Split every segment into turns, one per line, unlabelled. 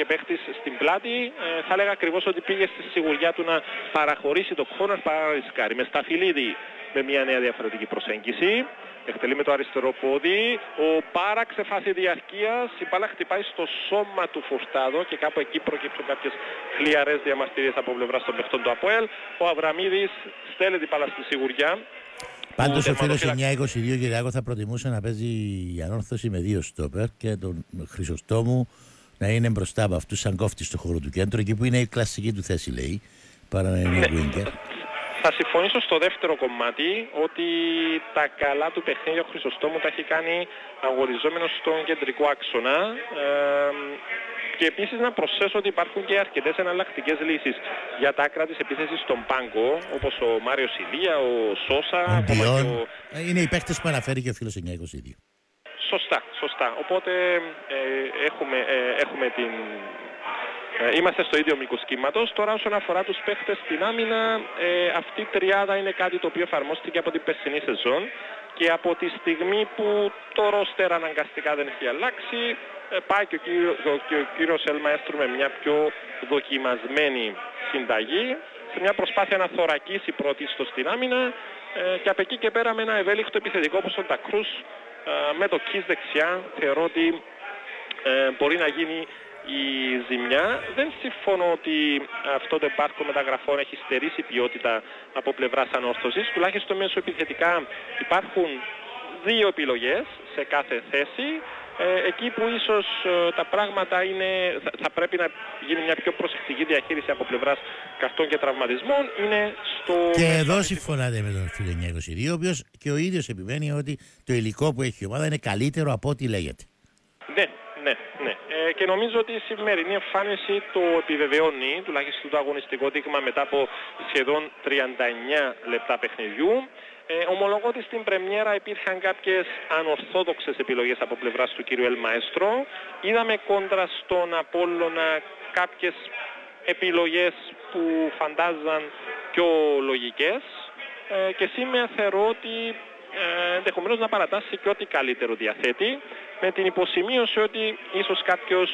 και παίχτης στην πλάτη. Θα έλεγα ακριβώς ότι πήγε στη σιγουριά του να παραχωρήσει το corner παρά να ρισκάρει. Με Σταφυλίδη με μια νέα διαφορετική προσέγγιση. Εκτελεί με το αριστερό πόδι. Ο Πάραξ σε φάση διαρκείας. Η μπάλα χτυπάει στο σώμα του Φουρτάδο και κάπου εκεί προκύψουν κάποιες χλιαρές διαμαρτυρίες από πλευράς των παιχτών του ΑΠΟΕΛ. Ο Αβραμίδης στέλνει την μπάλα στη σιγουριά.
Πάντως ο φίλος 9-22 Κυριάκο θα προτιμούσε να παίζει η Ανόρθωση με 2 στόπερ και τον Χρυσοστόμου να είναι μπροστά από αυτούς σαν κόφτη στο χώρο του κέντρου, εκεί που είναι η κλασική του θέση, λέει, παρά να είναι winger.
Θα συμφωνήσω στο δεύτερο κομμάτι ότι τα καλά του παιχνίδια ο Χρυσοστόμου τα έχει κάνει αγοριζόμενος στον κεντρικό άξονα. Και επίσης να προσθέσω ότι υπάρχουν και αρκετές εναλλακτικές λύσεις για τα άκρα της επίθεσης στον πάγκο, όπως ο Μάριος Ηλία, ο Σόσα.
Είναι οι παίκτες που αναφέρει και ο φίλος 922.
Σωστά. Οπότε έχουμε την... Είμαστε στο ίδιο μήκος κύματος. Τώρα όσον αφορά τους παίχτες στην άμυνα, αυτή η τριάδα είναι κάτι το οποίο εφαρμόστηκε από την περσινή σεζόν και από τη στιγμή που το ρόστερ αναγκαστικά δεν έχει αλλάξει, πάει και ο κύριος Ελμαέστρου με μια πιο δοκιμασμένη συνταγή, σε μια προσπάθεια να θωρακίσει πρωτίστως στην άμυνα και από εκεί και πέρα με ένα ευέλικτο επιθετικό όπως ο Ντακρούς με το Κις δεξιά θεωρώ ότι μπορεί να γίνει η ζημιά. Δεν συμφωνώ ότι αυτό το πάρκο μεταγραφών έχει στερήσει ποιότητα από πλευράς Ανόρθωσης. Τουλάχιστον μέσω επιθετικά υπάρχουν 2 επιλογές σε κάθε θέση. Εκεί που ίσως τα πράγματα θα πρέπει να γίνει μια πιο προσεκτική διαχείριση από πλευράς καρτών και τραυματισμών είναι στο...
Και εδώ συμφωνάτε με τον φίλο 922, ο οποίος και ο ίδιος επιμένει ότι το υλικό που έχει η ομάδα είναι καλύτερο από ό,τι λέγεται.
Ναι. Και νομίζω ότι η σημερινή εμφάνιση το επιβεβαιώνει, τουλάχιστον το αγωνιστικό δείγμα μετά από σχεδόν 39 λεπτά παιχνιδιού. Ομολογώ ότι στην πρεμιέρα υπήρχαν κάποιες ανορθόδοξες επιλογές από πλευράς του κύριου Ελμαέστρο. Είδαμε κόντρα στον Απόλλωνα κάποιες επιλογές που φαντάζαν πιο λογικές και σήμερα θεωρώ ότι ενδεχομένως να παρατάσει και ό,τι καλύτερο διαθέτει, με την υποσημείωση ότι ίσως κάποιος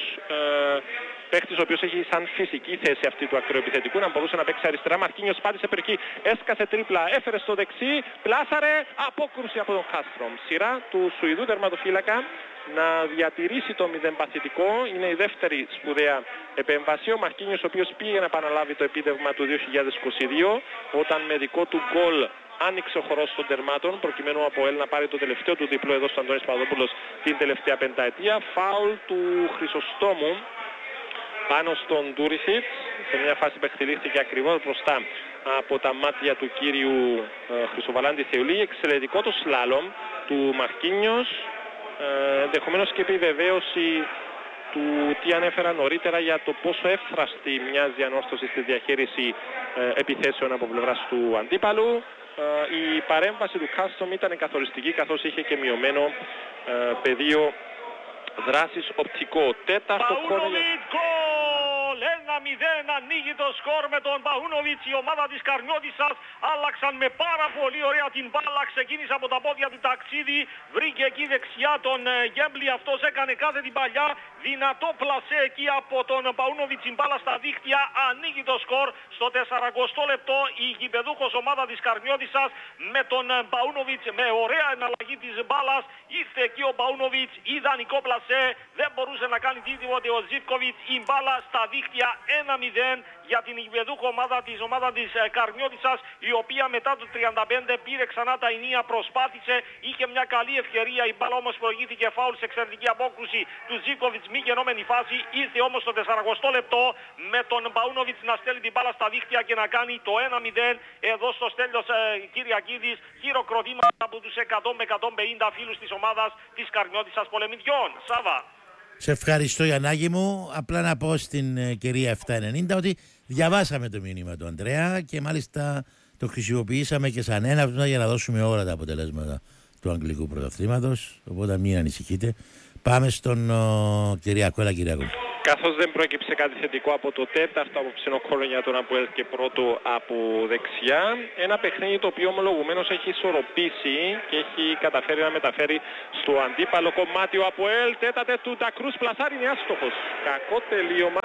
παίχτης ο οποίος έχει σαν φυσική θέση αυτή του ακροεπιθετικού να μπορούσε να παίξει αριστερά. Μαρκίνιος πάτησε περκεί, έσκασε τρίπλα, έφερε στο δεξί, πλάσαρε, απόκρουση από τον Χάστρομ. Σειρά του Σουηδού τερματοφύλακα να διατηρήσει το 0 παθητικό. Είναι η δεύτερη σπουδαία επέμβαση. Ο Μαρκίνιος ο οποίος πήγε να επαναλάβει το επίτευγμα του 2022 όταν με δικό του γκολ άνοιξε ο χορός των τερμάτων προκειμένου ο ΑΠΟΕΛ να πάρει το τελευταίο του διπλό εδώ στο Αντώνης Παπαδόπουλος την τελευταία πενταετία. Φάουλ του Χρυσοστόμου πάνω στον Ντούρισιτς σε μια φάση που εκτελήθηκε ακριβώς μπροστά από τα μάτια του κύριου Χρυσοβαλάντη Θεουλή. Εξαιρετικό το σλάλομ του Μαρκίνιος, ενδεχομένως και επιβεβαίωση του τι ανέφερα νωρίτερα για το πόσο εύθραστη μοιάζει η Ανόρθωση στη διαχείριση επιθέσεων από πλευράς του αντίπαλου. Η παρέμβαση του Κάστομ ήταν καθοριστική καθώς είχε και μειωμένο πεδίο δράσης οπτικό. Τέταρτο κόρνερ.
1-0 ανοίγει το σκορ με τον Παούνοβιτς. Η ομάδα της Καρνιώτισσας άλλαξαν με πάρα πολύ ωραία την μπάλα. Ξεκίνησε από τα πόδια του ταξίδι. Βρήκε εκεί δεξιά τον Γκέμπλι. Αυτός έκανε κάθε την παλιά. Δυνατό πλασέ εκεί από τον Παούνοβιτς. Η μπάλα στα δίχτυα. Ανοίγει το σκορ στο 40 λεπτό. Η γηπεδούχος ομάδα της Καρνιώτισσας με τον Παούνοβιτς με ωραία εναλλαγή της μπάλας. Ήρθε εκεί ο Παούνοβιτς. Ιδανικό πλασέ. Δεν μπορούσε να κάνει τίποτε ο Ζίβκοβιτς. Η μπάλα στα δίχτυα 1-0 για την γηπεδούχο ομάδα της Καρνιώτισσας, η οποία μετά το 35 πήρε ξανά τα ενία, προσπάθησε, είχε μια καλή ευκαιρία, η μπάλα όμως προηγήθηκε φάουλ σε εξαιρετική απόκρουση του Ζίβκοβιτς, μη γενόμενη φάση. Ήρθε όμως το 40 λεπτό με τον Παούνοβιτς να στέλνει την μπάλα στα δίχτυα και να κάνει το 1-0 εδώ στο Στέλιος Κυριακίδης. Χειροκροτήματα από τους 100 με 150 φίλους της ομάδας της Καρνιώτισσας Πολεμιδιών. Σάβα.
Σε ευχαριστώ Γιαννάκη μου. Απλά να πω στην κυρία 790 ότι διαβάσαμε το μήνυμα του Ανδρέα και μάλιστα το χρησιμοποιήσαμε και σαν έναυσμα για να δώσουμε όλα τα αποτελέσματα του Αγγλικού Πρωταθλήματος. Οπότε μην ανησυχείτε. Πάμε στον Κυριακό. Έλα Κυριακό.
Καθώς δεν προέκυψε κάτι θετικό από το τέταρτο απόψινο κόλλο για τον ΑΠΟΕΛ και πρώτο από δεξιά. Ένα παιχνίδι το οποίο ομολογουμένως έχει ισορροπήσει και έχει καταφέρει να μεταφέρει στο αντίπαλο κομμάτι ο ΑΠΟΕΛ. Τέταρτε του Ντακρούς πλασάρι, είναι άστοχος. Κακό τελείωμα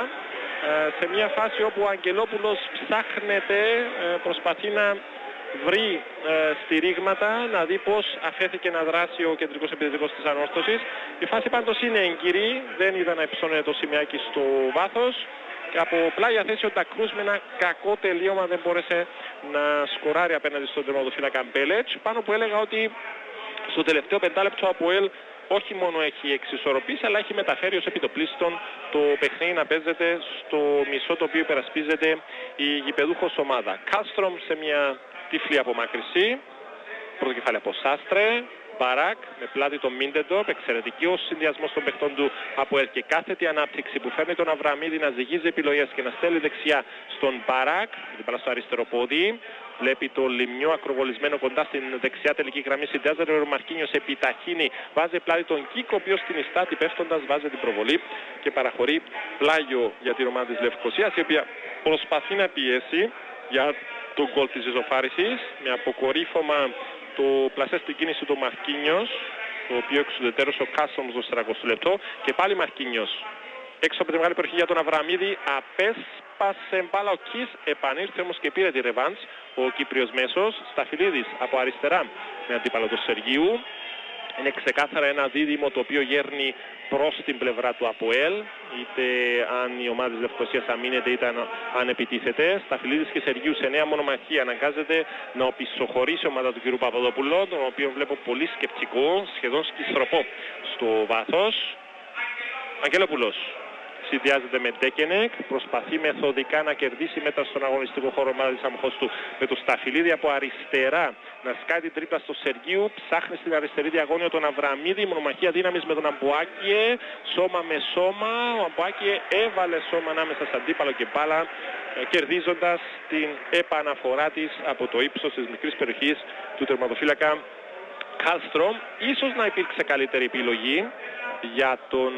σε μια φάση όπου ο Αγγελόπουλος ψάχνεται, προσπαθεί να βρει στηρίγματα, να δει πώς αφέθηκε να δράσει ο κεντρικός επιθετικός της Ανόρθωσης. Η φάση πάντως είναι έγκυρη, δεν είδα να υψώνεται το σημειάκι στο βάθος. Και από πλάγια θέση ο Ντακρούς με ένα κακό τελείωμα δεν μπόρεσε να σκοράρει απέναντι στον τερματοφύλακα Μπέλετς. Πάνω που έλεγα ότι στο τελευταίο πεντάλεπτο από ΑΠΟΕΛ όχι μόνο έχει εξισορροπήσει, αλλά έχει μεταφέρει ως επιτοπλίστων το παιχνίδι να παίζεται στο μισό το οποίο υπερασπίζεται η γηπεδούχος ομάδα. Κάλστρομ σε μια τύφλη απομάκρυση, πρώτο κεφάλι από Σάστρε, Μπαράκ με πλάτη τον Μίντεντορπ, εξαιρετική ο συνδυασμός των παιχτών του ΑΠΟΕΛ και κάθετη ανάπτυξη που φέρνει τον Αβραμίδη να ζυγίζει επιλογές και να στέλνει δεξιά στον Μπαράκ, δίπλα στο αριστερό πόδι. Βλέπει το Λιμνιό ακροβολισμένο κοντά στην δεξιά τελική γραμμή, συνδυάζεται ο Μαρκίνιος, επιταχύνει, βάζει πλάτη τον Κίκο, ο οποίος στην ιστάτη πέφτοντας βάζει την προβολή και παραχωρεί πλάγιο για την ομάδα της Λευκοσίας, η οποία προσπαθεί να πιέσει για τον γκολ της ισοφάρισης με αποκορύφωμα το πλασέ στην κίνηση του Μαρκίνιος, το οποίο εξουδετερώσε ο Κάστρομ στο 40 λεπτό και πάλι Μαρκίνιος. Έξω από τη μεγάλη περιοχή για τον Αβραμίδη, απέσπασε μπάλα ο Κις, επανήρθε όμως και πήρε τη ρεβάνς ο Κύπριος μέσος. Σταφυλίδης από αριστερά με αντίπαλο του Σεργίου. Είναι ξεκάθαρα ένα δίδυμο το οποίο γέρνει προς την πλευρά του ΑΠΟΕΛ, είτε αν η ομάδα της Λευκοσίας αμήνεται είτε αν επιτίθεται. Σταφυλίδης και Σεργίου σε νέα μονομαχία αναγκάζεται να οπισθοχωρήσει η ομάδα του κ. Παπαδόπουλου, τον οποίο βλέπω πολύ σκεπτικό, σχεδόν σκιστροπό στο βάθος. Αγγελόπουλος συνδυάζεται με Ντέκενεκ, προσπαθεί μεθοδικά να κερδίσει μέτρα στον αγωνιστικό χώρο ομάδα της Αμοχώστου με το Σταφυλίδη από αριστερά να σκάει την τρίπλα στο Σεργίου, ψάχνει στην αριστερή διαγώνιο τον Αβραμίδη, μονομαχία δύναμης με τον Αμπουάκιε, σώμα με σώμα, ο Αμπουάκιε έβαλε σώμα ανάμεσα σε αντίπαλο και μπάλα, κερδίζοντας την επαναφορά της από το ύψος της μικρής περιοχής του τερματοφύλακα Κάλστρομ. Ίσως να υπήρξε καλύτερη επιλογή για τον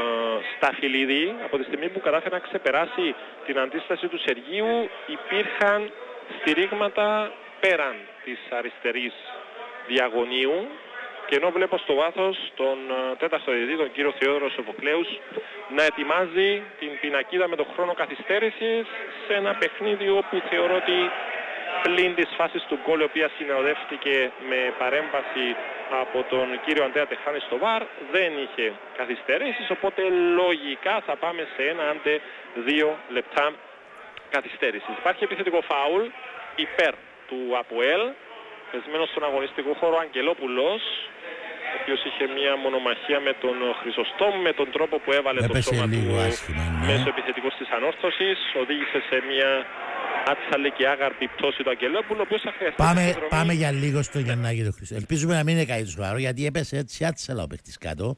Σταφυλίδη. Από τη στιγμή που κατάφερε να ξεπεράσει την αντίσταση του Σεργίου, υπήρχαν στηρίγματα πέραν της αριστερής διαγωνίου και ενώ βλέπω στο βάθος τον τέταρτο διαιτητή, τον κύριο Θεόδωρο Σοφοκλέους, να ετοιμάζει την πινακίδα με τον χρόνο καθυστέρησης σε ένα παιχνίδι όπου θεωρώ ότι πλην της φάσης του γκολ, η οποία συνοδεύτηκε με παρέμβαση από τον κύριο Αντρέα Τεχάνη στο ΒΑΡ, δεν είχε καθυστερήσεις, οπότε λογικά θα πάμε σε ένα άντε 2 λεπτά καθυστέρησης. Υπάρχει επιθετικό φάουλ υπέρ του ΑΠΟΕΛ, πεσμένος στον αγωνιστικό χώρο Αγγελόπουλος, ο οποίος είχε μια μονομαχία με τον Χρυσοστόμ, με τον τρόπο που έβαλε το σώμα του μέσω επιθετικός της Ανόρθωσης, οδήγησε σε μια άτσαλη και άγαρπη πτώση του Αγγελόπουλου, ο οποίος θα χρειαστεί
πάμε για λίγο στο Γιαννάκη του Χρυσό. Ελπίζουμε να μην είναι κάτι σοβαρό, γιατί έπεσε έτσι άτσαλα ο παίχτης κάτω.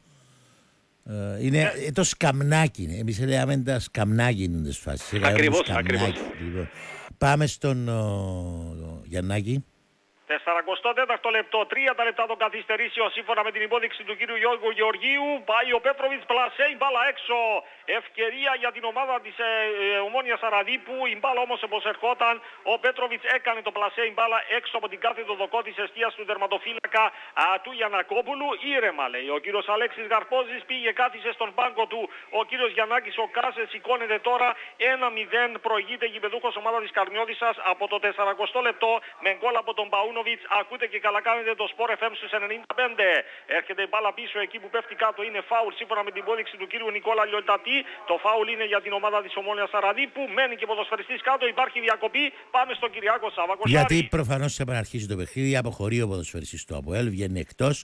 Είναι το σκαμνάκι, εμείς λέμε τα σκαμνάκι είναι τις φάσεις.
Ακριβώς.
Λοιπόν, πάμε στον Γιαννάκη.
44ο λεπτό, 30 λεπτά των καθυστερήσεων σύμφωνα με την υπόδειξη του κύριου Γιώργου Γεωργίου. Πάει ο Πέτροβιτς, πλασέ, η μπάλα έξω. Ευκαιρία για την ομάδα της Ομόνιας Αραδίπου. Η μπάλα όμως εποσερχόταν. Ο Πέτροβιτς έκανε το πλασέ, η μπάλα έξω από την κάθε δοδοκό της εστίας του τερματοφύλακα του Γιαννακόπουλου. Ήρεμα, λέει ο κύριος Αλέξης Γαρπόζης, πήγε κάθισε στον πάγκο του ο κύριος Γιαννάκης. Ο Κάσες σηκώνεται τώρα 1-0. Προηγείται η γηπεδούχος ομάδα της Καρμιώδισσας από το 40ο λεπτό με γκολ από τον Παούνο. Ακούτε και καλά κάνετε το Sport FM στους 95. Έρχεται η μπάλα πίσω εκεί που πέφτει κάτω. Είναι φάουλ σύμφωνα με την υπόδειξη του κύριου Νικόλα Λιωτατή. Το φάουλ είναι για την ομάδα της Ομόνοιας Αραδίπου. Μένει και ποδοσφαιριστής κάτω. Υπάρχει διακοπή. Πάμε στον Κυριάκο Σαββακοσάρη.
Γιατί προφανώς σε επαναρχίσει το παιχνίδι, αποχωρεί ο ποδοσφαιριστής του ΑΠΟΕΛ, βγαίνει εκτός.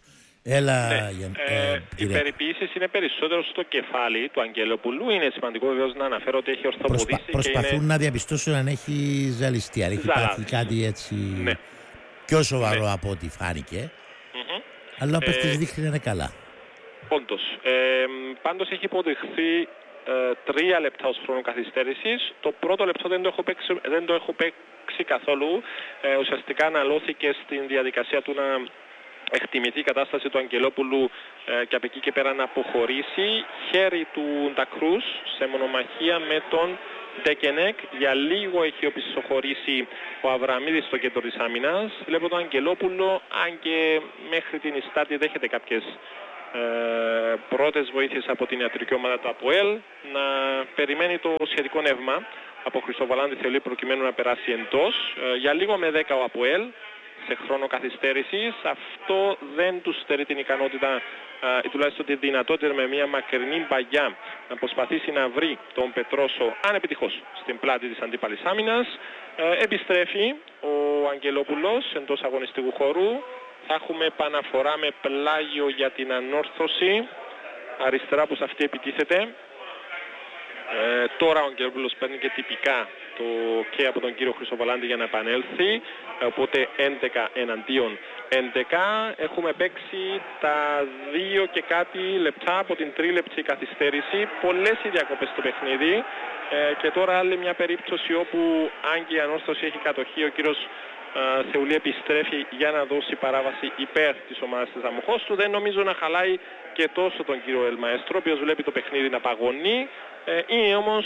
Οι περιποίησεις είναι περισσότερο στο κεφάλι του Αγγελοπουλού. Είναι σημαντικό βεβαίως να αναφέρω ότι έχει ορθοποδήσει.
Προσπαθούν να διαπιστώσουν αν έχει ζαλιστεί, αν έχει πάθει κάτι έτσι.
Ναι.
Πιο σοβαρό από ό,τι φάνηκε, αλλά ο παίκτης δείχνει να είναι καλά.
Όντως. Πάντως έχει υποδειχθεί 3 λεπτά ως χρόνο καθυστέρησης. Το πρώτο λεπτό δεν το έχω παίξει καθόλου. Ουσιαστικά αναλώθηκε στην διαδικασία του να εκτιμηθεί η κατάσταση του Αγγελόπουλου και από εκεί και πέρα να αποχωρήσει. Χέρι του Ντακρούς σε μονομαχία με τον Ντεκενέκ. Για λίγο έχει οπισθοχωρήσει ο Αβραμίδης στο κέντρο της άμυνας. Βλέπω τον Αγγελόπουλο, αν και μέχρι την Ιστάτη δέχεται κάποιες πρώτες βοήθειες από την ιατρική ομάδα του ΑΠΟΕΛ, να περιμένει το σχετικό νεύμα από Χριστοβαλάντη Θεολή προκειμένου να περάσει εντός. Για λίγο με 10 ο ΑΠΟΕΛ σε χρόνο καθυστέρησης. Αυτό δεν τους στερεί την ικανότητα ή τουλάχιστον τη δυνατότητα με μια μακρινή μπαγιά να προσπαθήσει να βρει τον Πετρόσο ανεπιτυχώς στην πλάτη της αντίπαλης άμυνας. Επιστρέφει ο Αγγελόπουλος εντός αγωνιστικού χώρου. Θα έχουμε επαναφορά με πλάγιο για την ανόρθωση. Αριστερά που σε αυτή επιτίθεται. Τώρα ο Αγγελόπουλος παίρνει και τυπικά το και από τον κύριο Χρυσοβαλάντη για να επανέλθει. Οπότε 11 εναντίον 11. Έχουμε παίξει τα 2 και κάτι λεπτά από την τρίλεπτη καθυστέρηση. Πολλές οι διακοπές στο παιχνίδι. Και τώρα άλλη μια περίπτωση όπου αν και η ανόρθωση έχει κατοχή, ο κύριος Θεουλή επιστρέφει για να δώσει παράβαση υπέρ της ομάδας της Αμοχώστου. Δεν νομίζω να χαλάει και τόσο τον κύριο Ελμαέστρο, ο οποίος βλέπει το παιχνίδι να παγωνεί. Είναι όμως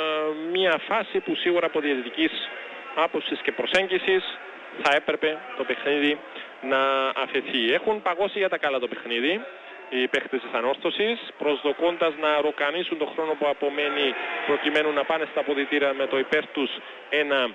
μια φάση που σίγουρα από διαιτητικής άποψης και προσέγγισης θα έπρεπε το παιχνίδι να αφαιθεί. Έχουν παγώσει για τα καλά το παιχνίδι οι παίχτες της ανόρθωσης, προσδοκώντας να ροκανίσουν τον χρόνο που απομένει προκειμένου να πάνε στα αποδυτήρια με το υπέρ τους 1-0.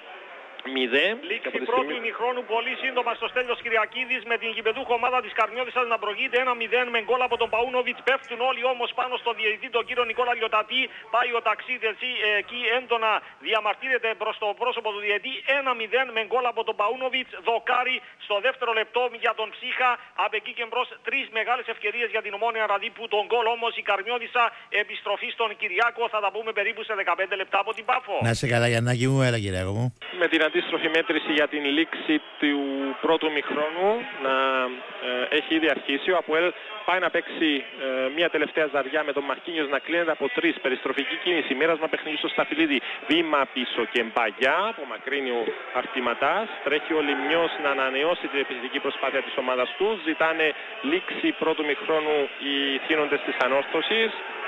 Λήξη πρώτου ημιχρόνου πολύ σύντομα στο Στέλιος Κυριακίδης με την γηπεδούχο ομάδα της Καρμιώδισσας να προηγείται 1-0 με γκολ από τον Παούνοβιτς. Πέφτουν όλοι όμως πάνω στο διαιτητή τον κύριο Νικόλα Λιωτατή. Πάει ο ταξίδης εκεί έντονα διαμαρτύρεται προς το πρόσωπο του διαιτητή. 1-0 με γκολ από τον Παούνοβιτς. Δοκάρι στο δεύτερο λεπτό για τον Ψύχα. Από εκεί και μπρος 3 μεγάλες ευκαιρίες για την Ομόνοια Ραδίπου. Τον γκολ όμως η Καρμιώδισσα επιστροφή στον Κυριάκο. Θα τα πούμε περίπου σε 15 λεπτά από την Πάφο.
Να σε καλά Γιαννάκη μου, έλα Κυριάκο μου.
Με την αντίστροφη μέτρηση για την λήξη του πρώτου ημιχρόνου να έχει ήδη αρχίσει. Ο ΑΠΟΕΛ πάει να παίξει μια τελευταία ζαριά με τον Μαρκίνιος να κλείνεται από 3. Περιστροφική κίνηση, μοίρασμα παιχνιδιού στο Σταφυλίδη, βήμα πίσω και μπαγιά. Απομακρύνει ο Αρτηματάς. Τρέχει ο Λιμιός να ανανεώσει την επιθετική προσπάθεια της ομάδας του. Ζητάνε λήξη πρώτου ημιχρόνου οι θύνοντες της ανόρθωσης.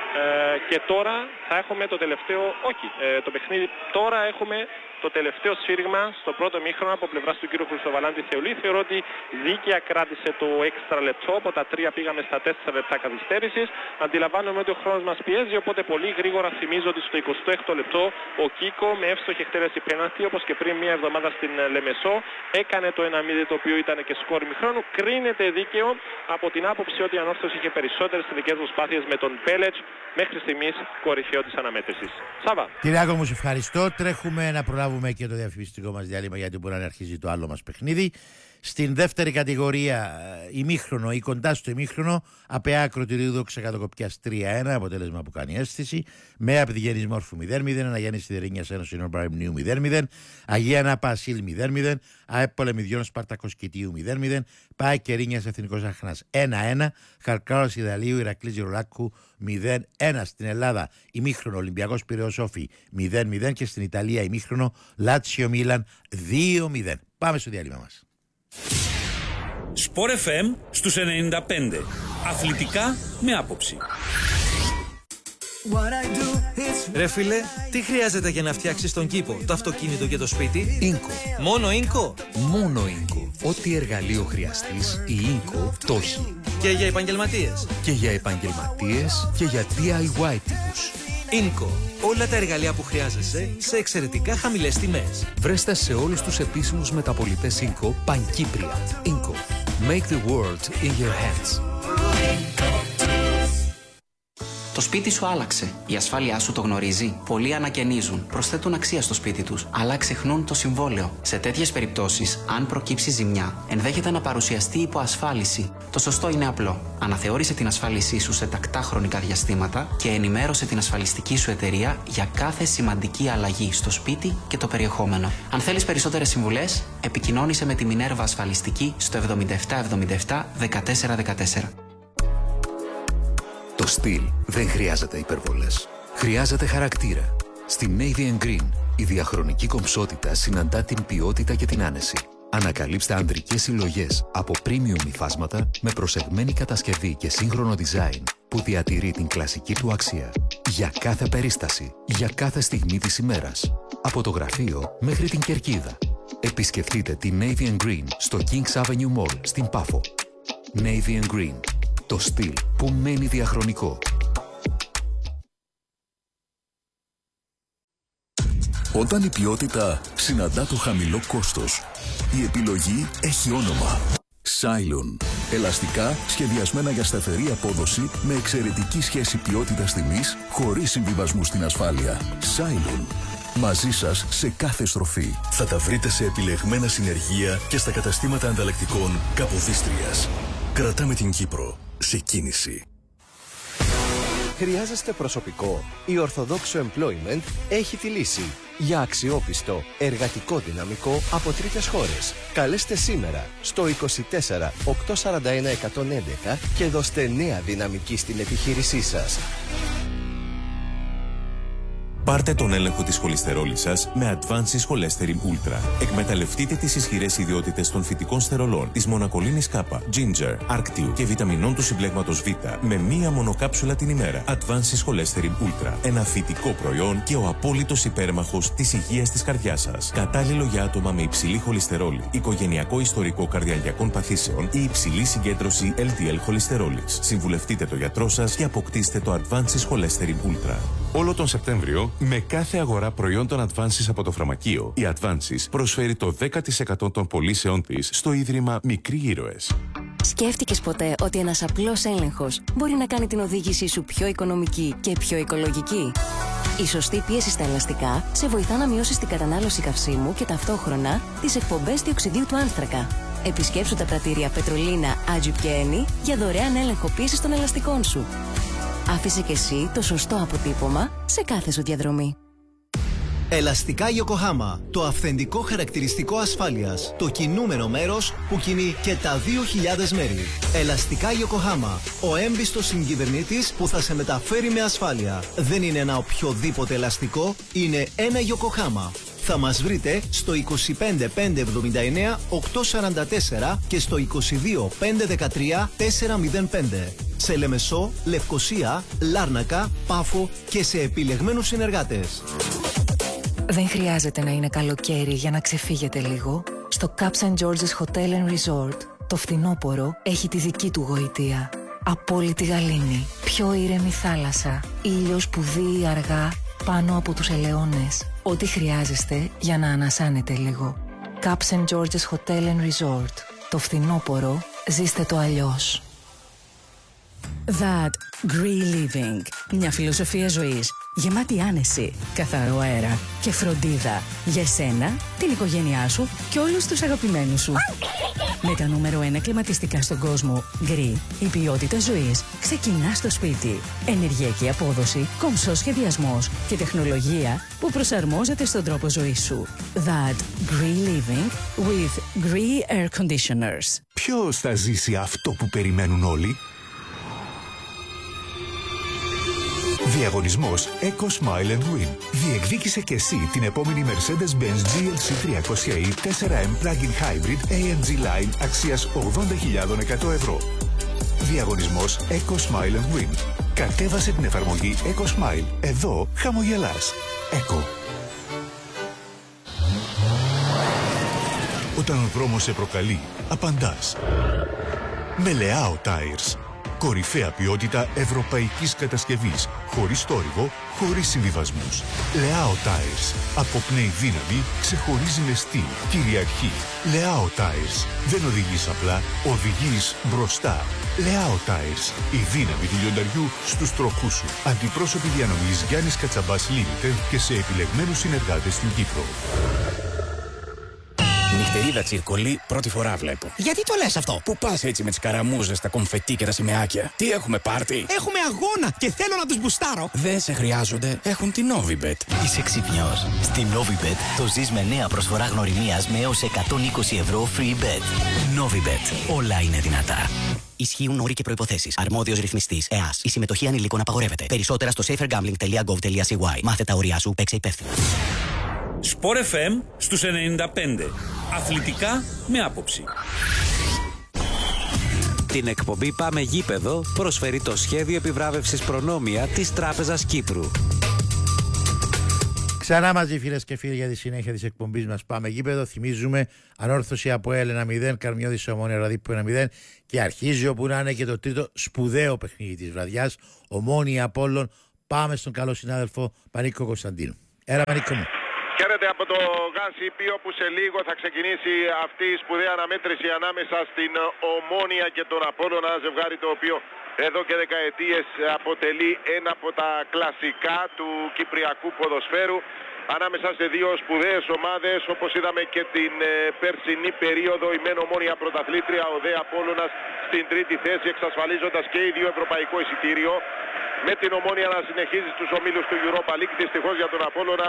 Και τώρα θα έχουμε το τελευταίο, το παιχνίδι, τώρα έχουμε το τελευταίο σφύριγμα στο πρώτο μήχρονο από πλευράς του κύριου Χρυσοβαλάντη Θεολή. Θεωρώ ότι δίκαια κράτησε το έξτρα λεπτό, από τα 3 πήγαμε στα 4 λεπτά καθυστέρησης. Αντιλαμβάνομαι ότι ο χρόνος μας πιέζει, οπότε πολύ γρήγορα θυμίζω ότι στο 26ο λεπτό ο Κίκο με εύστοχη εκτέλεση πέναλτι, όπως και πριν μια εβδομάδα στην Λεμεσό, έκανε το 1-0 το οποίο ήταν και σκορ ημιχρόνου. Κρίνεται δίκαιο από την άποψη ότι η ανόρθωση είχε περισσότερες τελικές προσπάθειες με τον Πέλετς, μέχρι στιγμής κορυφαίο της αναμέτρησης. Σάβα.
Κυριάκο μου, σε ευχαριστώ. Τρέχουμε να προλάβουμε και το διαφημιστικό μας διάλειμμα, γιατί μπορεί να αρχίζει το άλλο μας παιχνίδι. Στην δεύτερη κατηγορία, ημίχρονο ή κοντά στο ημίχρονο, ΑΠΕΑ Κροτηρίου Δόξα Κατοκοπιάς 3-1, αποτέλεσμα που κάνει αίσθηση. ΜΕΑ Πηδηγενής Μόρφου 0-0, Αναγέννης Σιδερίνιας Ένωση Νόρ Παραμνίου 0-0, Αγία Νάπα Ασίλ 0-0, ΑΕΠ Πολεμιδιών Σπαρτακός Κητίου 0-0, ΠΑΕ Κερίνιας Εθνικός Άχνας 1-1, Χαρκάρας Ιδαλίου Ηρακλής Γερολάκου 0-1. Στην Ελλάδα ημίχρονο Ολυμπιακός Πειραιώς Όφη 0-0 και στην Ιταλία ημίχρονο Λάτσιο Μίλαν 2-0. Πάμε στο διάλειμμα μας.
Σπορ FM στους 95. Αθλητικά με άποψη.
Ρε φίλε, τι χρειάζεται για να φτιάξεις τον κήπο, το αυτοκίνητο και το σπίτι?
Ίνκο.
Μόνο Ίνκο?
Μόνο Ίνκο. Ό,τι εργαλείο χρειαστείς, η Ίνκο το έχει.
Και για επαγγελματίες?
Και για επαγγελματίες και για DIY τύπους.
Ίνκο. Όλα τα εργαλεία που χρειάζεσαι σε εξαιρετικά χαμηλές τιμές.
Βρέστα σε όλους τους επίσημους μεταπωλητές Ίνκο πανκύπρια. Ίνκο. Make the world in your hands.
Το σπίτι σου άλλαξε. Η ασφάλειά σου το γνωρίζει. Πολλοί ανακαινίζουν, προσθέτουν αξία στο σπίτι τους, αλλά ξεχνούν το συμβόλαιο. Σε τέτοιες περιπτώσεις, αν προκύψει ζημιά, ενδέχεται να παρουσιαστεί υποασφάλιση. Το σωστό είναι απλό. Αναθεώρησε την ασφάλισή σου σε τακτά χρονικά διαστήματα και ενημέρωσε την ασφαλιστική σου εταιρεία για κάθε σημαντική αλλαγή στο σπίτι και το περιεχόμενο. Αν θέλεις περισσότερες συμβουλές, επικοινώνησε με τη Μινέρβα Ασφαλιστική στο 7777 1414.
Το στυλ δεν χρειάζεται υπερβολές. Χρειάζεται χαρακτήρα. Στη Navy & Green η διαχρονική κομψότητα συναντά την ποιότητα και την άνεση. Ανακαλύψτε ανδρικές συλλογές από premium υφάσματα με προσεγμένη κατασκευή και σύγχρονο design που διατηρεί την κλασική του αξία. Για κάθε περίσταση, για κάθε στιγμή της ημέρας. Από το γραφείο μέχρι την κερκίδα. Επισκεφτείτε τη Navy and Green στο Kings Avenue Mall στην Πάφο. Navy and Green. Το στυλ που μένει διαχρονικό.
Όταν η ποιότητα συναντά το χαμηλό κόστος, η επιλογή έχει όνομα. Cylon. Ελαστικά σχεδιασμένα για σταθερή απόδοση με εξαιρετική σχέση ποιότητας-τιμής χωρίς συμβιβασμούς στην ασφάλεια. Cylon. Μαζί σας σε κάθε στροφή. Θα τα βρείτε σε επιλεγμένα συνεργεία και στα καταστήματα ανταλλακτικών Καποδίστριας. Κρατάμε την Κύπρο σε κίνηση.
Χρειάζεστε προσωπικό? Η Ορθοδόξο Employment έχει τη λύση. Για αξιόπιστο, εργατικό δυναμικό από τρίτες χώρες. Καλέστε σήμερα στο 24 841 111 και δώστε νέα δυναμική στην επιχείρησή σας.
Πάρτε τον έλεγχο της χολυστερόλης σας με Advances Cholesterol Ultra. Εκμεταλλευτείτε τις ισχυρές ιδιότητες των φυτικών στερολών, της μονακολίνης K, Ginger, Arctiu και βιταμινών του συμπλέγματος Β με μία μονοκάψουλα την ημέρα. Advances Cholesterol Ultra. Ένα φυτικό προϊόν και ο απόλυτος υπέρμαχος της υγείας της καρδιάς σας. Κατάλληλο για άτομα με υψηλή χολυστερόλη, οικογενειακό ιστορικό καρδιαγγειακών παθήσεων ή υψηλή συγκέντρωση LDL χολυστερόλης. Συμβουλευτείτε το γιατρό σας και αποκτήστε το Advances Cholesterol Ultra.
Όλο τον Σεπτέμβριο, με κάθε αγορά προϊόντων Advances από το φαρμακείο, η Advances προσφέρει το 10% των πωλήσεών της στο Ίδρυμα Μικροί Ήρωες.
Σκέφτηκες ποτέ ότι ένας απλός έλεγχος μπορεί να κάνει την οδήγησή σου πιο οικονομική και πιο οικολογική? Η σωστή πίεση στα ελαστικά σε βοηθά να μειώσεις την κατανάλωση καυσίμου και ταυτόχρονα τις εκπομπές διοξιδίου του άνθρακα. Επισκέψου τα πρατήρια Πετρολίνα, Άτζιπ και Ένι για δωρεάν έλεγχο πίεσης των ελαστικών σου. Άφησε και εσύ το σωστό αποτύπωμα σε κάθε σου διαδρομή.
Ελαστικά Yokohama. Το αυθεντικό χαρακτηριστικό ασφάλειας. Το κινούμενο μέρος που κινεί και τα 2.000 μέρη. Ελαστικά Yokohama. Ο έμπιστος συγκυβερνήτης που θα σε μεταφέρει με ασφάλεια. Δεν είναι ένα οποιοδήποτε ελαστικό, είναι ένα Yokohama. Θα μας βρείτε στο 25 579 844 και στο 22 513 405. Σε Λεμεσό, Λευκοσία, Λάρνακα, Πάφο και σε επιλεγμένους συνεργάτες.
Δεν χρειάζεται να είναι καλοκαίρι για να ξεφύγετε λίγο. Στο Caps & George's Hotel & Resort, το φθινόπωρο έχει τη δική του γοητεία. Απόλυτη γαλήνη, πιο ήρεμη θάλασσα, ήλιος που δύει αργά πάνω από τους ελαιώνες. Ό,τι χρειάζεστε για να ανασάνετε λίγο. Caps & George's Hotel & Resort. Το φθινόπωρο ζήστε το αλλιώς.
That Green Living. Μια φιλοσοφία ζωής γεμάτη άνεση, καθαρό αέρα και φροντίδα για σένα, την οικογένειά σου και όλους τους αγαπημένους σου. Με τα νούμερο 1 κλιματιστικά στον κόσμο, Green, η ποιότητα ζωής ξεκινά στο σπίτι. Ενεργειακή απόδοση, κομψός σχεδιασμός και τεχνολογία που προσαρμόζεται στον τρόπο ζωής σου. That Green Living with Green Air Conditioners.
Ποιος θα ζήσει αυτό που περιμένουν όλοι? Διαγωνισμός Eco Smile and Win. Διεκδίκησε και εσύ την επόμενη Mercedes-Benz GLC 300e 4M Plug-in Hybrid AMG Line αξίας 80.100 ευρώ. Διαγωνισμός Eco Smile and Win. Κατέβασε την εφαρμογή Eco Smile. Εδώ χαμογελάς. Eco. Όταν ο δρόμος σε προκαλεί, απαντάς. Με Leao Tires. Κορυφαία ποιότητα ευρωπαϊκής κατασκευής. Χωρίς θόρυβο, χωρίς συμβιβασμούς. Leao Tires. Αποπνέει δύναμη, ξεχωρίζει με στυλ. Κυριαρχεί. Leao Tires. Δεν οδηγείς απλά, οδηγείς μπροστά. Leao Tires. Η δύναμη του λιονταριού στους τροχούς σου. Αντιπρόσωποι διανομής Γιάννης Κατσαμπάς Limited και σε επιλεγμένους συνεργάτες στην Κύπρο.
Νυχτερίδα τσιρκολί, πρώτη φορά βλέπω.
Γιατί το λες αυτό?
Πού πας έτσι με τις καραμούζες, τα κομφετί και τα σημαίακια? Τι έχουμε πάρτι?
Έχουμε αγώνα και θέλω να τους μπουστάρω.
Δεν σε χρειάζονται, έχουν την Novibet.
Είσαι ξυπνιός. Στη Novibet το ζεις με νέα προσφορά γνωριμίας με έως 120 ευρώ free bet. Novibet. Όλα είναι δυνατά. Ισχύουν όροι και προϋποθέσεις. Αρμόδιος ρυθμιστής ΕΑΣ. Η συμμετοχή ανηλίκων απαγορεύεται. Περισσότερα στο safergambling.gov.cy. Μάθε τα όρια σου, παίξε υπεύθυνα.
Sport FM στους 95. Αθλητικά με άποψη.
Την εκπομπή Πάμε Γήπεδο προσφέρει το σχέδιο επιβράβευσης προνόμια της Τράπεζας Κύπρου.
Ξανά μαζί, φίλες και φίλοι, για τη συνέχεια της εκπομπής μας Πάμε Γήπεδο. Θυμίζουμε Ανόρθωση ΑΠΟΕΛ 1-0, Καρμιώδης Ομόνια Ραδίππου 1-0 και αρχίζει όπου να είναι και το τρίτο σπουδαίο παιχνίδι της βραδιάς, Ομόνια Απόλλων. Πάμε στον καλό συνάδελφο Πανίκο Κωνσταντίνου. Έλα, Πανίκο μου.
Χαίρετε από το ΓΑΣΥΠΗ, όπου σε λίγο θα ξεκινήσει αυτή η σπουδαία αναμέτρηση ανάμεσα στην Ομόνια και τον Απόλλωνα, ένα ζευγάρι το οποίο εδώ και δεκαετίες αποτελεί ένα από τα κλασικά του κυπριακού ποδοσφαίρου, ανάμεσα σε δύο σπουδαίες ομάδες, όπως είδαμε και την περσινή περίοδο, η μεν Ομόνια πρωταθλήτρια, ο δε Απόλλωνας στην τρίτη θέση, εξασφαλίζοντας και οι δύο ευρωπαϊκό εισιτήριο, με την Ομόνια να συνεχίζει στους ομίλους του Europa League. Δυστυχώς για τον Απόλλωνα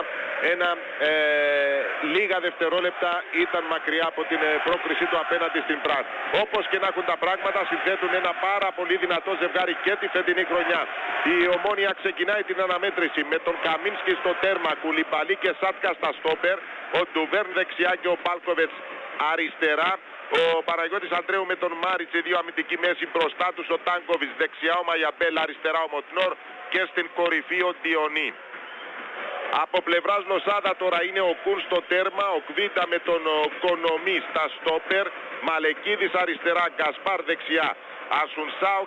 λίγα δευτερόλεπτα ήταν μακριά από την πρόκρισή του απέναντι στην Πράτ. Όπως και να έχουν τα πράγματα, συνθέτουν ένα πάρα πολύ δυνατό ζευγάρι και τη φετινή χρονιά. Η Ομόνια ξεκινάει την αναμέτρηση με τον Καμίνσκι στο τέρμα, Κουλιμπαλί και Σάτκα στα στόπερ, ο Ντουβέρν δεξιά και ο Πάλκοβετς αριστερά. Ο Παναγιώτης Αντρέου με τον Μάριτς, οι δύο αμυντικοί μέση μπροστά τους, ο Τάνκοβιτς δεξιά, ο Μαγιαμπέλ αριστερά, ο Μοτνόρ και στην κορυφή ο Διονί. Από πλευράς Λοσάδα τώρα είναι ο Κουν στο τέρμα, ο Κβίτα με τον Κονομή στα στόπερ, Μαλεκίδης αριστερά, Γκασπάρ δεξιά, Ασουνσάου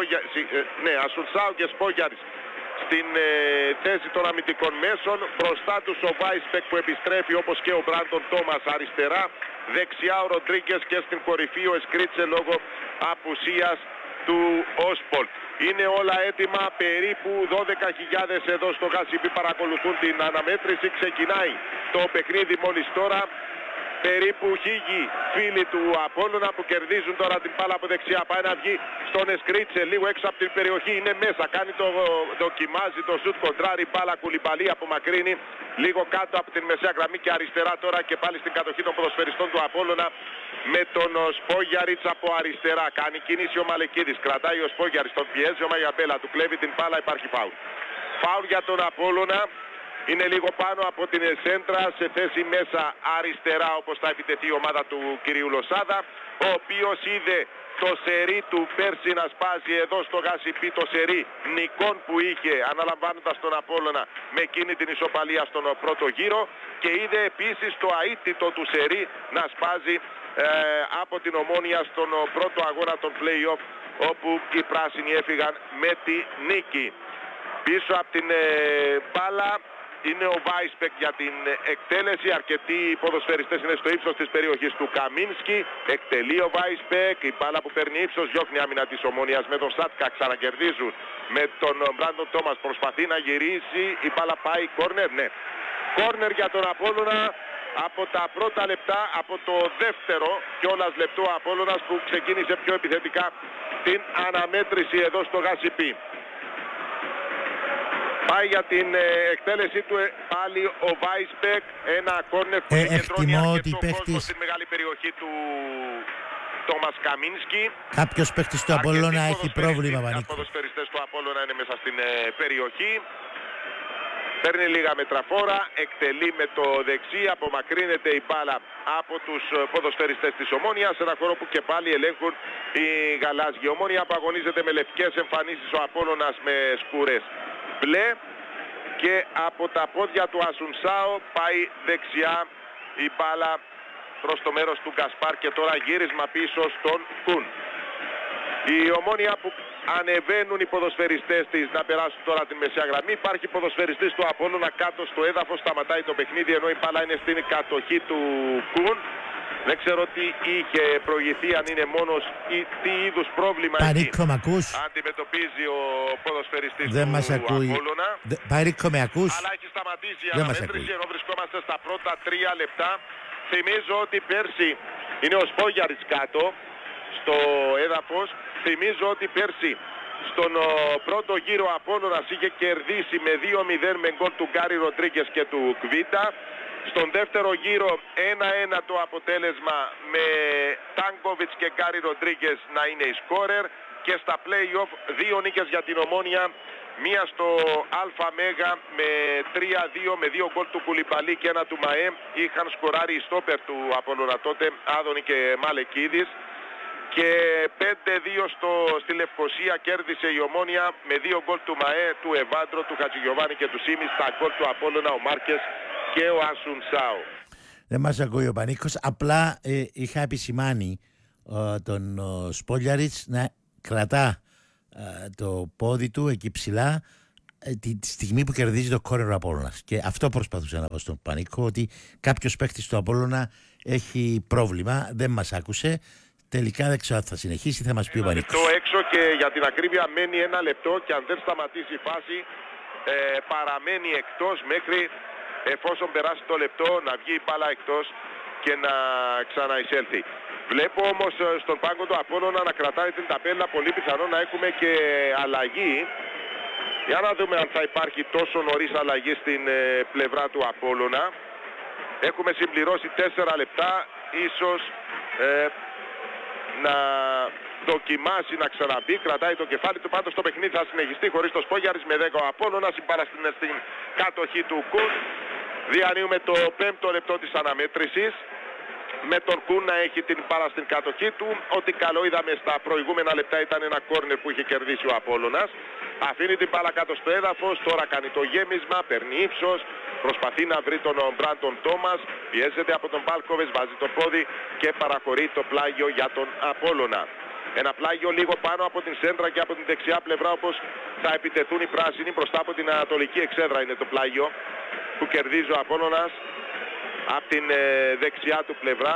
και Σπόγιαρης στην θέση των αμυντικών μέσων, μπροστά τους ο Βάισπεκ που επιστρέφει, όπως και ο Μπράντον Τόμας αριστερά, δεξιά ο Ροντρίγκες και στην κορυφή ο Εσκρίτσε λόγω απουσίας του Όσπολτ. Είναι όλα έτοιμα, περίπου 12.000 εδώ στο ΓΑΣΥΠΗ παρακολουθούν την αναμέτρηση. Ξεκινάει το παιχνίδι μόλις τώρα. Περίπου 1.000 φίλοι του Απόλλωνα που κερδίζουν τώρα την μπάλα από δεξιά. Πάει να βγει στον Εσκρίτσε λίγο έξω από την περιοχή. Είναι μέσα, κάνει δοκιμάζει το σουτ, κοντράρει μπάλα, Κουλιμπαλί απομακρύνει λίγο κάτω από την μεσαία γραμμή και αριστερά τώρα και πάλι στην κατοχή των ποδοσφαιριστών του Απόλλωνα με τον Σπόγιαριτς από αριστερά. Κάνει κίνηση ο Μαλεκίδης, κρατάει ο Σπόγιαριτς, τον πιέζει ο Μαγιαμπέλα, του κλέβει την μπάλα, υπάρχει φάουλ. Φάουλ για τον Απόλλωνα. Είναι λίγο πάνω από την σέντρα, σε θέση μέσα αριστερά, όπως θα επιτεθεί η ομάδα του κυρίου Λοσάδα, ο οποίος είδε το σερί του πέρσι να σπάζει εδώ στο ΓΑΣΥΠΗ, το σερί νικών που είχε αναλαμβάνοντας τον Απόλλωνα με εκείνη την ισοπαλία στον πρώτο γύρο, και είδε επίσης το αίτητο του σερί να σπάζει από την Ομόνια στον πρώτο αγώνα των play-off, όπου οι πράσινοι έφυγαν με τη νίκη. Πίσω από την μπάλα είναι ο Βάισπεκ για την εκτέλεση. Αρκετοί ποδοσφαιριστές είναι στο ύψος της περιοχής του Καμίνσκι. Εκτελεί ο Βάισπεκ. Η μπάλα που παίρνει ύψος διώχνει άμυνα της Ομόνιας με τον Σάτκα. Ξανακερδίζουν με τον Μπράντον Τόμας. Προσπαθεί να γυρίσει. Η μπάλα πάει κόρνερ. Ναι. Κόρνερ για τον Απόλλωνα από τα πρώτα λεπτά, από το δεύτερο κιόλας λεπτό Απόλλωνας που ξεκίνησε πιο επιθετικά την αναμέτρηση εδώ στο ΓΑΣΥΠΗ. Πάει για την εκτέλεση του πάλι ο Βάισπεκ, ένα κόρνερ που συγκεντρώνει αρκετό κόσμο στην μεγάλη περιοχή του Τόμας Καμίνσκι.
Κάποιος παίκτης του Απόλλωνα έχει πρόβλημα, Πανίκο.
Οι ποδοσφαιριστές του Απόλλωνα είναι μέσα στην περιοχή. Παίρνει λίγα μετραφόρα, εκτελεί με το δεξί, απομακρύνεται η μπάλα από τους ποδοσφαιριστές της Ομόνιας, σε ένα χώρο που και πάλι ελέγχουν οι γαλάζιοι. Ομόνια που αγωνίζεται με λευκές εμφανίσεις, ο Απόλλωνας με σκουρές μπλε, και από τα πόδια του Ασουνσάο πάει δεξιά η μπάλα προς το μέρος του Γκασπάρ και τώρα γύρισμα πίσω στον Κουν. Η Ομόνια που ανεβαίνουν οι ποδοσφαιριστές της να περάσουν τώρα την μεσαία γραμμή. Υπάρχει ποδοσφαιριστής του Απόλλωνα κάτω στο έδαφος, σταματάει το παιχνίδι ενώ η μπάλα είναι στην κατοχή του Κουν. Δεν ξέρω τι είχε προηγηθεί, αν είναι μόνος ή τι είδους πρόβλημα αντιμετωπίζει ο ποδοσφαιριστής του Απόλλωνα.
Πανίκο, με ακούς?
Αλλά έχει σταματήσει η αναμέτρηση ενώ βρισκόμαστε στα πρώτα 3 λεπτά. Θυμίζω ότι πέρσι είναι ο Σπόγιαρης κάτω στο έδαφος. Θυμίζω ότι πέρσι στον πρώτο γύρο ο Απόλλωνας είχε κερδίσει με 2-0 με γκολ του Γκάρι Ροντρίγκες και του Κβίτα. Στον δεύτερο γύρο 1-1 το αποτέλεσμα με Τάνκοβιτς και Γκάρι Ροντρίγκες να είναι οι σκόρερ, και στα play-off 2 νίκες για την Ομόνια μία στο Αλφα Μέγα με 3-2 με 2 γκολ του Κουλιμπαλή και ένα του ΜΑΕ. Είχαν σκοράρει οι στόπερ του Απόλλωνα τότε, Άδωνη και Μαλεκίδης. Και 5-2 στη Λευκοσία κέρδισε η Ομόνια με 2 γκολ του ΜΑΕ, του Εβάντρο, του Χατζηγιοβάνη και του Σίμης. Τα γκολ του Απόλλωνα ο Μάρκες και ο Ασουνσάου.
Δεν μας ακούει ο Πανίκος, απλά είχα επισημάνει τον Σπόλιαριτς να κρατά το πόδι του εκεί ψηλά τη στιγμή που κερδίζει το κόρνερ ο Απόλλωνας. Και αυτό προσπαθούσα να πω στον Πανίκο, ότι κάποιος παίκτης του Απόλλωνα έχει πρόβλημα, δεν μας άκουσε. Τελικά δεν ξέρω αν θα συνεχίσει, θα μας πει ο Πανίκος.
Το έξω και για την ακρίβεια μένει 1 λεπτό και αν δεν σταματήσει η φάση παραμένει εκτός μέχρι εφόσον περάσει το λεπτό να βγει η μπάλα εκτός και να ξαναεισέλθει. Βλέπω όμως στον πάγκο του Απόλλωνα να κρατάει την ταπέλα, πολύ πιθανό να έχουμε και αλλαγή. Για να δούμε αν θα υπάρχει τόσο νωρίς αλλαγή στην πλευρά του Απόλλωνα. Έχουμε συμπληρώσει 4 λεπτά, ίσως να δοκιμάσει να ξαναμπεί, κρατάει το κεφάλι του, πάντως το παιχνίδι θα συνεχιστεί χωρίς το Σπόγιαρης με 10 ο Απόλλωνας, η μπάλα στην κατοχή του Κουν. Διανύουμε το 5ο λεπτό της αναμέτρησης με τον Κουν να έχει την μπάλα στην κατοχή του. Ό,τι καλό είδαμε στα προηγούμενα λεπτά ήταν ένα κόρνερ που είχε κερδίσει ο Απόλλωνας. Αφήνει την μπάλα κάτω στο έδαφος, τώρα κάνει το γέμισμα, παίρνει ύψος, προσπαθεί να βρει τον Μπράντον Τόμας, πιέζεται από τον Μπάλκοβες, βάζει το πόδι και παραχωρεί το πλάγιο για τον Απόλλωνα. Ένα πλάγιο λίγο πάνω από την σέντρα και από την δεξιά πλευρά, όπως θα επιτεθούν οι πράσινοι, μπροστά από την ανατολική εξέδρα είναι το πλάγιο που κερδίζει ο Απόλλωνας από την δεξιά του πλευρά.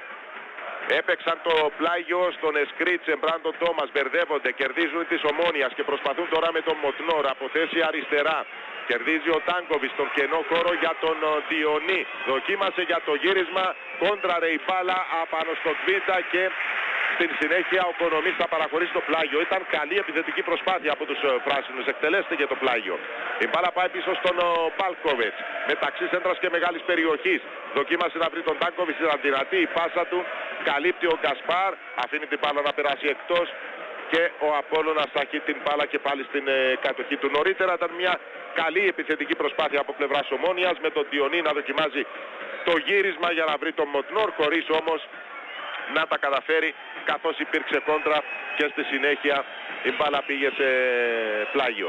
Έπαιξαν το πλάγιο στον Εσκρίτσε, Μπράντον Τόμας, μπερδεύονται, κερδίζουν της Ομόνιας και προσπαθούν τώρα με τον Μοτνόρ από θέση αριστερά. Κερδίζει ο Τάνκοβιτς στον κενό χώρο για τον Διονύ. Δοκίμασε για το γύρισμα, κόντραρε η μπάλα απάνω στον Κβίντα και στην συνέχεια ο Κονομής θα παραχωρήσει το πλάγιο. Ήταν καλή επιθετική προσπάθεια από τους πράσινους, εκτελέστηκε το πλάγιο. Η μπάλα πάει πίσω στον Μπάλκοβιτς, μεταξύ σέντρας και μεγάλης περιοχής. Δοκίμασε να βρει τον Τάνκοβιτς, ήταν δυνατή η πάσα του, καλύπτει ο Γκασπάρ, αφήνει την μπάλα να περάσει εκτός και ο Απόλλωνας θα έχει την μπάλα και πάλι στην κατοχή του. Νωρίτερα ήταν μια καλή επιθετική προσπάθεια από πλευράς Ομόνιας με τον Διονύ να δοκιμάζει το γύρισμα για να βρει τον Μοτνόρ, χωρίς όμως να τα καταφέρει καθώς υπήρξε κόντρα και στη συνέχεια η μπάλα πήγε σε πλάγιο.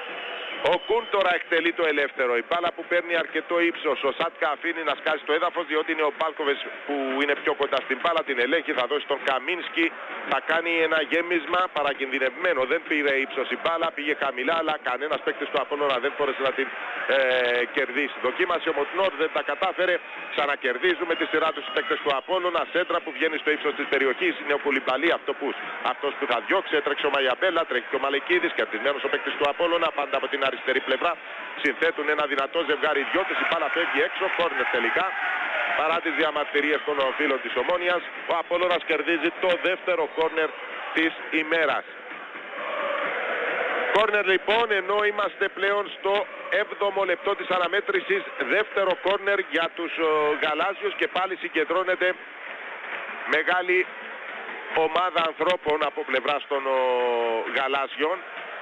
Ο Κουν τώρα εκτελεί το ελεύθερο. Η μπάλα που παίρνει αρκετό ύψος. Ο Σάτκα αφήνει να σκάσει το έδαφος διότι είναι ο Μπάλκοβες που είναι πιο κοντά στην μπάλα. Την ελέγχει, θα δώσει τον Καμίνσκι. Θα κάνει ένα γέμισμα παρακινδυνευμένο. Δεν πήρε ύψος η μπάλα, πήγε χαμηλά, αλλά κανένας παίκτης του Απόλλωνα δεν μπόρεσε να την κερδίσει. Δοκίμασε ο Μοτνόρ, δεν τα κατάφερε. Ξανακερδίζουμε τη σειρά τους οι παίκτες του Απόλλωνα. Σέντρα που βγαίνει στο ύψος της περιοχής. Είναι ο Κουλιμπαλή αυτός που θα διώξει. Έτρεξε ο Μαγιαμπέλα, τρέχει και ο Μαλεκίδης. Κερδισμένος ο παίκτης του Απόλλωνα πάντα από την αριστερή πλευρά. Συνθέτουν ένα δυνατό ζευγάρι ιδιώτες. Η μπάλα φεύγει έξω. Κόρνερ τελικά. Παρά τις διαμαρτυρίες των φίλων της Ομόνιας, ο Απόλλωνας κερδίζει το δεύτερο κόρνερ της ημέρας. Κόρνερ λοιπόν, ενώ είμαστε πλέον στο 7ο λεπτό της αναμέτρησης. Δεύτερο κόρνερ για τους γαλάζιους και πάλι συγκεντρώνεται μεγάλη ομάδα ανθρώπων από πλευράς των γαλάζιων.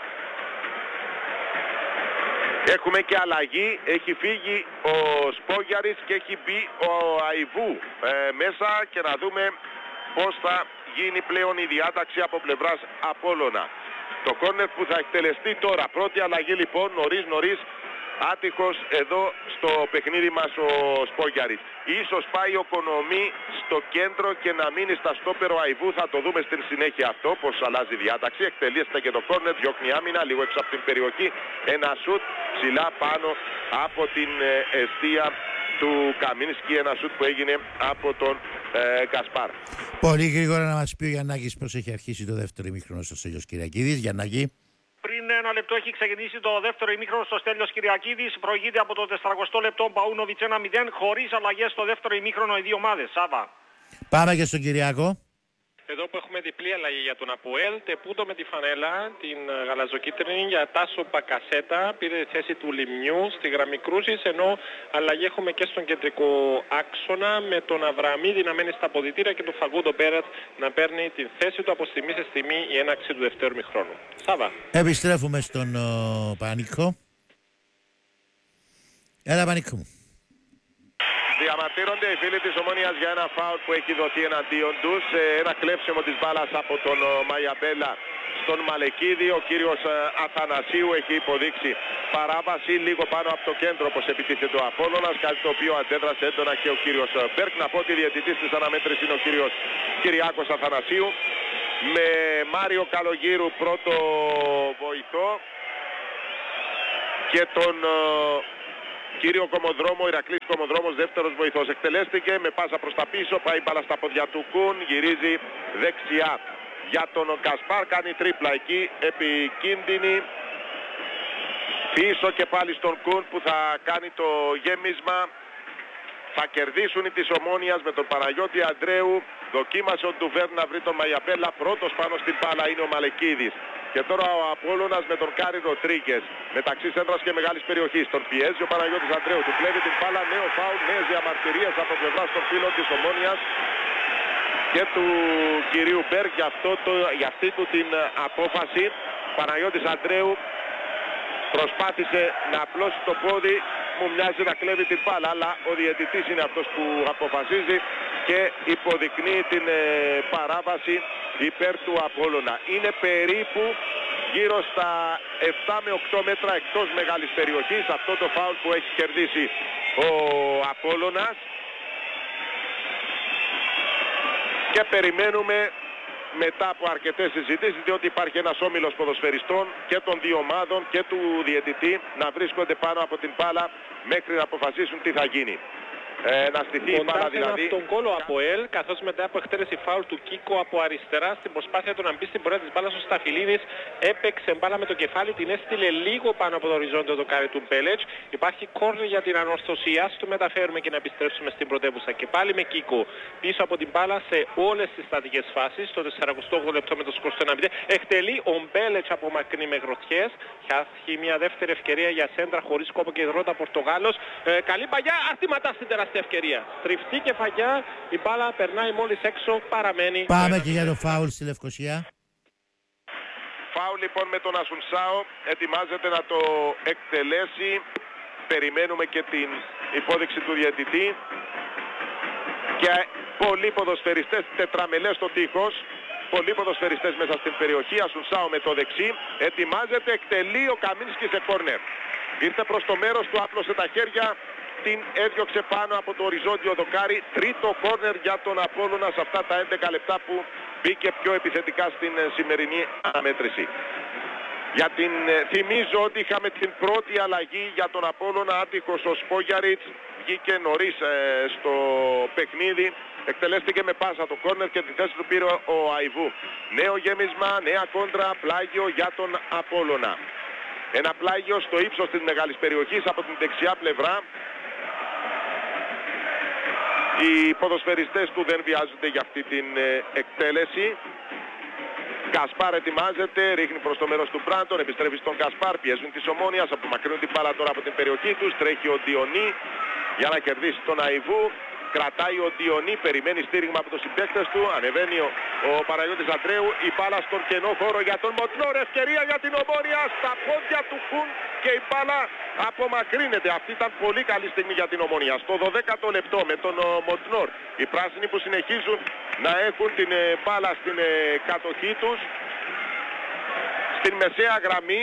Έχουμε και αλλαγή, έχει φύγει ο Σπόγιαρης και έχει μπει ο Αϊβού μέσα και να δούμε πώς θα γίνει πλέον η διάταξη από πλευράς Απόλλωνα. Το κόρνερ που θα εκτελεστεί τώρα, πρώτη αλλαγή λοιπόν, νωρίς, άτυχος εδώ στο παιχνίδι μας ο Σπόγιαρης. Ίσως πάει ο Κονομή στο κέντρο και να μείνει στα στόπερ ο Αϊβού, θα το δούμε στην συνέχεια αυτό, πως αλλάζει η διάταξη. Εκτελείστε και το κόρνερ, διώχνει άμυνα, λίγο έξω από την περιοχή, ένα σουτ ψηλά πάνω από την εστία του Καμίνσκι, ένα σουτ που έγινε από τον Κασπάρ.
Πολύ γρήγορα να μας πει ο Γιαννάκης πως έχει αρχίσει το δεύτερο ημίχρονο στο Στέλιος Κυριακίδης. Γιαννάκη.
Πριν ένα λεπτό έχει ξεκινήσει το δεύτερο ημίχρονο στο Στέλιος Κυριακίδης. Προηγείται από το 40 λεπτό Μπαούνοβιτς 1-0, χωρίς αλλαγές στο δεύτερο ημίχρονο οι δύο ομάδες. Σάβα.
Πάμε και στον Κυριάκο.
Εδώ που έχουμε διπλή αλλαγή για τον Αποέλ, Τεπούτο με τη φανέλα, την γαλαζοκίτρινη για Τάσο Μπακασέτα, πήρε τη θέση του Λιμνιού στη γραμμή κρούσης, ενώ αλλαγή έχουμε και στον κεντρικό άξονα με τον Αβραμίδη να μένει στα αποδυτήρια και τον Φαγκούντο Πέρετ να παίρνει την θέση του από στιγμή σε στιγμή η έναρξη του δευτέρου μηχρόνου. Σάβα.
Επιστρέφουμε στον Πανίκο. Έλα Πανίκο μου.
Διαμαρτύρονται οι φίλοι της Ομόνοιας για ένα φάουλ που έχει δοθεί εναντίον τους. Ένα κλέψιμο της μπάλας από τον Μαγιαμπέλα στον Μαλεκίδη. Ο κύριος Αθανασίου έχει υποδείξει παράβαση λίγο πάνω από το κέντρο όπως επιτίθεται ο Απόλλωνας, κάτι το οποίο αντέδρασε έντονα και ο κύριος Μπέρκ. Να πω ότι διαιτητής της αναμέτρησης είναι ο κύριος Κυριάκος Αθανασίου, με Μάριο Καλογύρου πρώτο βοηθό και τον κύριο Κομοδρόμο, Ηρακλής Κομοδρόμος, δεύτερος βοηθός. Εκτελέστηκε με πάσα προς τα πίσω, πάει μπάλα στα πόδια του Κουν, γυρίζει δεξιά για τον Κασπάρ, κάνει τρίπλα εκεί, επικίνδυνη. Πίσω και πάλι στον Κουν που θα κάνει το γέμισμα. Θα κερδίσουν οι της Ομόνοιας με τον Παναγιώτη Αντρέου. Δοκίμασε ο Ντουβέρ να βρει τον Μαγιαπέλα, πρώτος πάνω στην μπάλα είναι ο Μαλεκίδης. Και τώρα ο Απόλλωνας με τον Κάρι Ροντρίγκες μεταξύ σέντρας και μεγάλης περιοχής. Τον πιέζει ο Παναγιώτης Αντρέου, του κλέβει την μπάλα, νέο φάουλ, νέες διαμαρτυρίες από πλευράς των φίλων της Ομόνοιας και του κυρίου Μπέρκ για αυτή του την απόφαση. Παναγιώτης Αντρέου προσπάθησε να απλώσει το πόδι, μου μοιάζει να κλέβει την μπάλα, αλλά ο διαιτητής είναι αυτός που αποφασίζει και υποδεικνύει την παράβαση υπέρ του Απόλλωνα. Είναι περίπου γύρω στα 7 με 8 μέτρα εκτός μεγάλης περιοχής αυτό το φάουλ που έχει κερδίσει ο Απόλλωνας και περιμένουμε μετά από αρκετές συζητήσεις, διότι υπάρχει ένας όμιλος ποδοσφαιριστών και των δύο ομάδων και του διαιτητή να βρίσκονται πάνω από την μπάλα μέχρι να αποφασίσουν τι θα γίνει. Να στηθεί η μπάλα δηλαδή.
Τον κόλο από ΕΛ, καθώς μετά από εκτέλεση φάουλ του Κίκο από αριστερά στην προσπάθεια του να μπει στην πορεία της μπάλας ο Σταφυλίδης, έπαιξε μπάλα με το κεφάλι, την έστειλε λίγο πάνω από το οριζόντιο δοκάρι του Μπέλετς. Υπάρχει κόρνερ για την ανορθωσία, ας το μεταφέρουμε και να επιστρέψουμε στην πρωτεύουσα. Και πάλι με Κίκο πίσω από την μπάλα σε όλες τις στατικές φάσεις. Στο 48 λεπτό με το σκορ στο 1-0. Εκτελεί ο Μπέλετς από μακρινή με γροθιές. Έχει μια δεύτερη ευκαιρία για σέντρα χωρίς κόπο και υδρότα Πορτογάλος. Καλή παγιά, αρτήματά στην τεράστια ευκαιρία. Τριφτή και φαγιά, η μπάλα περνάει μόλις έξω, παραμένει.
Πάμε και για το φάουλ στη Λευκοσία.
Φάουλ λοιπόν με τον Ασουνσάο, ετοιμάζεται να το εκτελέσει. Περιμένουμε και την υπόδειξη του διαιτητή. Και πολλοί ποδοσφαιριστές, τετραμελές στο τείχος. Πολλοί ποδοσφαιριστές μέσα στην περιοχή. Ασουνσάο με το δεξί. Ετοιμάζεται, εκτελεί ο Καμίνσκι σε κόρνερ. Ήρθε προς το μέρος του, άπλωσε τα χέρια. Την έδιωξε πάνω από το οριζόντιο δοκάρι. Τρίτο κόρνερ για τον Απόλλωνα σε αυτά τα 11 λεπτά που μπήκε πιο επιθετικά στην σημερινή αναμέτρηση. Θυμίζω ότι είχαμε την πρώτη αλλαγή για τον Απόλλωνα. Άτυχος ο Σπόγιαριτς βγήκε νωρίς στο παιχνίδι. Εκτελέστηκε με πάσα το κόρνερ και τη θέση του πήρε ο Αϊβού. Νέο γέμισμα, νέα κόντρα, πλάγιο για τον Απόλλωνα. Ένα πλάγιο στο ύψος της μεγάλης περιοχής από την δεξιά πλευρά. Οι ποδοσφαιριστές του δεν βιάζονται για αυτή την εκτέλεση. Κασπάρ ετοιμάζεται, ρίχνει προς το μέρος του Μπράντον, επιστρέφει στον Κασπάρ, πιέζουν της Ομόνοιας, απομακρύνουν την μπάλα τώρα από την περιοχή τους, τρέχει ο Διονί για να κερδίσει τον Αϊβού. Κρατάει ο Διονί, περιμένει στήριγμα από τους συμπαίκτες του, ανεβαίνει ο Παναγιώτης Αντρέου, η μπάλα στον κενό χώρο για τον Μοτνόρ, ευκαιρία για την Ομόνια, στα πόδια του Κουν και η μπάλα απομακρύνεται. Αυτή ήταν πολύ καλή στιγμή για την Ομόνια. Στο 12ο λεπτό με τον Μοτνόρ, οι πράσινοι που συνεχίζουν να έχουν την μπάλα στην κατοχή τους, στην μεσαία γραμμή,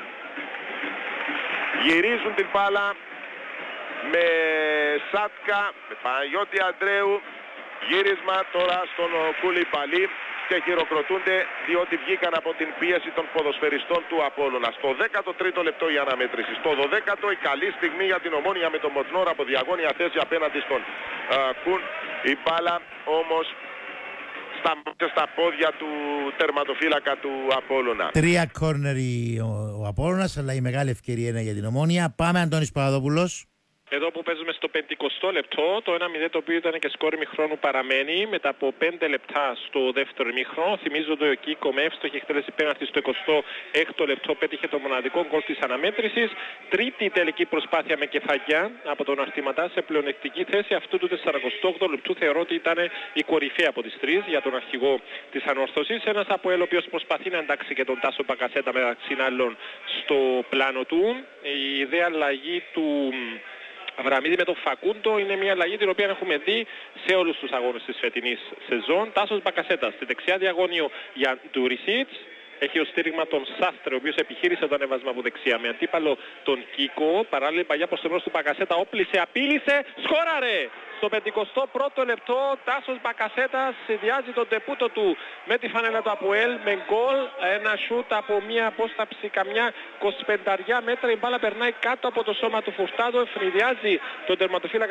γυρίζουν την μπάλα με Σάτκα, με Παναγιώτη Αντρέου, γύρισμα τώρα στον Κουλιπαλί και χειροκροτούνται διότι βγήκαν από την πίεση των ποδοσφαιριστών του Απόλλωνα. Στο 13ο λεπτό η αναμέτρηση. Στο 12ο η καλή στιγμή για την Ομόνια με τον Μοτνόρ από διαγώνια θέση απέναντι στον Κουν. Η μπάλα όμως σταμάτησε στα πόδια του τερματοφύλακα του Απόλλωνα.
3 κόρνερ ο Απόλλωνας, αλλά η μεγάλη ευκαιρία είναι για την Ομόνια. Πάμε Αντώνης Παπαδόπουλος.
Εδώ που παίζουμε στο 50 λεπτό, το 1-0 το οποίο ήταν και σκόρ ημιχρόνου παραμένει μετά από 5 λεπτά στο δεύτερο ημίχρονο. Θυμίζω ότι ο Κίκο με εύστοχη εκτέλεση πέναλτι στο 26ο λεπτό πέτυχε το μοναδικό γκολ της αναμέτρησης. Τρίτη τελική προσπάθεια με κεφαγιά από τον Αρτηματά σε πλεονεκτική θέση αυτού του 48ου λεπτού. Θεωρώ ότι ήταν η κορυφαία από τις τρεις για τον αρχηγό της ανόρθωσης. Ένας από ο οποίος προσπαθεί να εντάξει και τον Τάσο Μπακασέτα μεταξύ άλλων στο πλάνο του. Η ιδέα αλλαγή του Αβραμίδη με τον Φακούντο είναι μια αλλαγή την οποία έχουμε δει σε όλους τους αγώνες της φετινής σεζόν. Τάσος Μπακασέτας στη δεξιά διαγώνιο για Ντουρισίτς. Έχει ως στήριγμα τον Σάστρε, ο οποίος επιχείρησε το ανέβασμα από δεξιά με αντίπαλο τον Κίκο. Παράλληλα, παλιά προστεμός του Μπακασέτα όπλησε, απείλησε, σκόραρε! Στο 51ο λεπτό, Τάσος Μπακασέτας συνδυάζει τον τεπούτο του με τη φανέλα του ΑΠΟΕΛ με γκολ. Ένα σούτ από μια απόσταψη καμιά 25 μέτρα. Η μπάλα περνάει κάτω από το σώμα του Φουρτάδο, ευνηδιάζει τον τερματοφύλακα